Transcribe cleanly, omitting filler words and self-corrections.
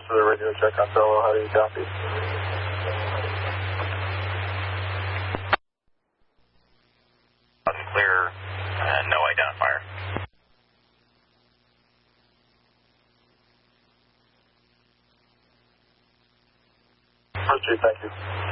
to the radio check on solo. How do you copy? Clear, no identifier. Roger, thank you.